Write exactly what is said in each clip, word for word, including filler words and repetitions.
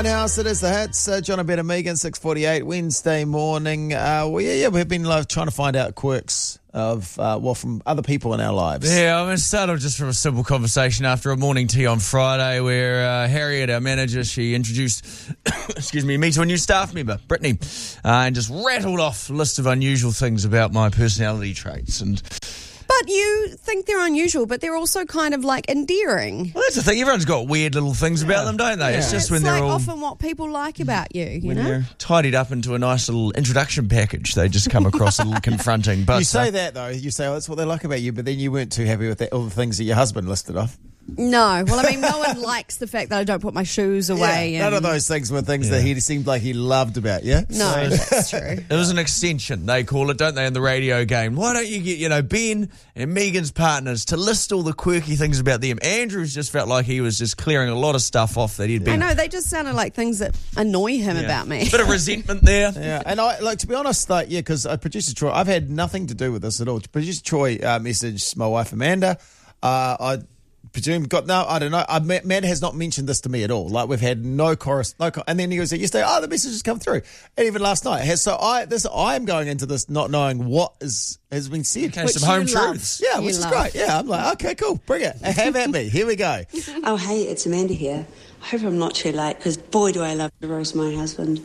House, it is the hits. Uh, John and Ben and Megan, six forty-eight, Wednesday morning. Uh, well, yeah, yeah, we've been like, trying to find out quirks of, uh, well, from other people in our lives. Yeah, I'm going to start off just from a simple conversation after a morning tea on Friday where uh, Harriet, our manager, she introduced, excuse me, me to a new staff member, Brittany, uh, and just rattled off a list of unusual things about my personality traits. And But you think they're unusual, but they're also kind of like endearing. well, that's the thing. Everyone's got weird little things about them, don't they? Yeah. It's just It's when like they're all often what people like about you, you when know? they're tidied up into a nice little introduction package. They just come across a little confronting. But You say uh, that, though. You say, oh, that's what they like about you, but then you weren't too happy with that, all the things that your husband listed off. No. Well, I mean, no one likes the fact that I don't put my shoes away. Yeah, none and of those things were things that he seemed like he loved about you. No, that's true. it was an extension, they call it, don't they, in the radio game? Why don't you get, you know, Ben and Megan's partners to list all the quirky things about them? Andrew's just felt like he was just clearing a lot of stuff off that he'd I been. know, they just sounded like things that annoy him Yeah. about me. Bit of resentment there. Yeah, and I like to be honest, like yeah, because uh, producer Troy, I've had nothing to do with this at all. Producer Troy uh, messaged my wife Amanda. Uh, I presume got no, I don't know. I, Matt has not mentioned this to me at all. Like we've had no chorus, no. Cor- and then he goes yesterday. Oh, the message has come through, and even last night it has. So I this I am going into this not knowing what is has been said. Okay, Which some home you love. truths. Yeah, You which is love. great. Yeah, I'm like, okay, cool, bring it. Have at me. Here we go. Oh, hey, it's Amanda here. I hope I'm not too late because boy, do I love to roast my husband.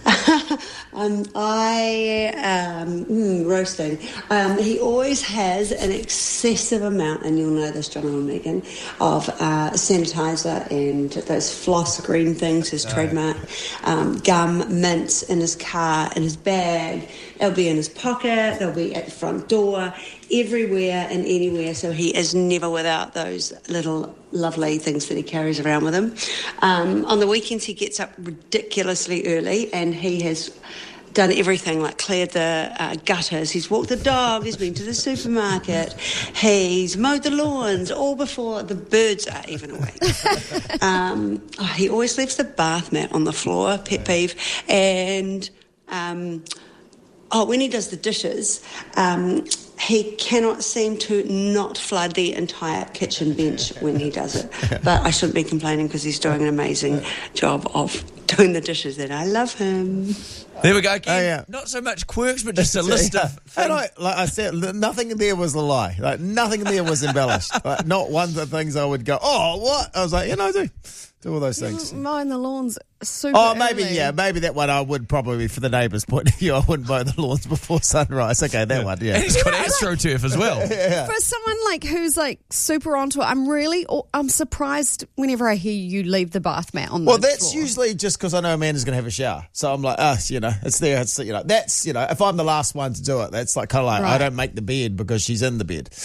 um, I, um, mm, roasting. Um, he always has an excessive amount, and you'll know this, John and Megan, of uh, sanitizer and those floss green things, his trademark, um, gum, mints in his car, in his bag. They'll be in his pocket, they'll be at the front door, everywhere and anywhere, so he is never without those little lovely things that he carries around with him. Um, on the weekends he gets up ridiculously early and he has done everything, like cleared the uh, gutters, he's walked the dog, he's been to the supermarket, he's mowed the lawns, all before the birds are even awake. um, oh, he always leaves the bath mat on the floor, pet peeve, and... Um, Oh, when he does the dishes, um, he cannot seem to not flood the entire kitchen bench when he does it. But I shouldn't be complaining because he's doing an amazing job of doing the dishes, and I love him. There we go. Again, Oh, yeah. Not so much quirks, but just a list Yeah. of things. And I, like I said, nothing in there was a lie. Like nothing in there was embellished. Like, not one of the things I would go, oh, what? I was like, you know, do do all those things. Mowing the lawns super Oh, maybe, early. yeah, maybe that one I would probably, for the neighbours' point of view, I wouldn't mow the lawns before sunrise. Okay, that one, yeah. And he's got AstroTurf as well. For someone like who's like super onto it, I'm really, I'm surprised whenever I hear you leave the bath mat on the Well, that's floor. usually just because I know Amanda's going to have a shower. So I'm like, ah, you know, it's there. It's, you know, that's, you know, if I'm the last one to do it, that's like kind of like, I Right. don't make the bed because she's in the bed.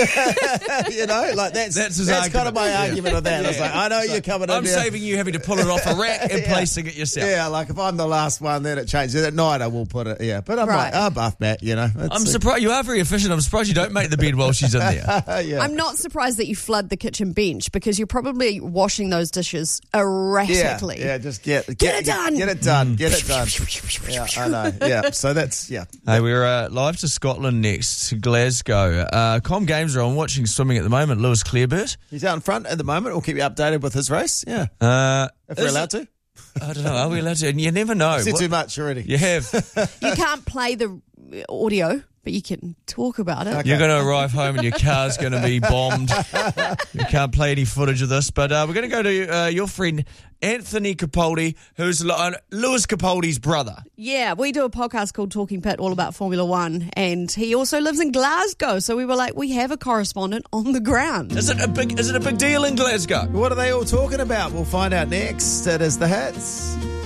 you know, like that's, That's his that's kind argument. of my Yeah. argument of that. I was like, I know you're coming in I'm there. saving you having to pull it off a rack and Yeah. placing it yourself. Yeah, like if I'm the last one, then it changes. At night, I will put it. Yeah, but I'm Right. like, oh, bath mat, you know. It's I'm a- surprised. You are very efficient. I'm surprised you don't make the bed while she's in there. yeah. I'm not surprised that you flood the kitchen bench because you're probably washing those dishes yeah, erratically. yeah, just get get, Get it done. Get it done. Get it done. Yeah, I know. Yeah, so that's yeah. Hey, we're uh, live to Scotland next, to Glasgow. Uh, Com Games are on, watching swimming at the moment. Lewis Clareburt. He's out in front at the moment. We'll keep you updated with his race. Yeah, Uh, if we're is allowed it- to. I don't know. Are we allowed to? And you never know. Said What- too much already. You have. You can't play the audio, but you can talk about it. Okay. You're going to arrive home and your car's going to be bombed. You can't play any footage of this. But uh, we're going to go to uh, your friend Anthony Capaldi, who's uh, Lewis Capaldi's brother. Yeah, we do a podcast called Talking Pit all about Formula One, and he also lives in Glasgow. So we were like, we have a correspondent on the ground. Is it a big? Is it a big deal in Glasgow? What are they all talking about? We'll find out next. It is the hits.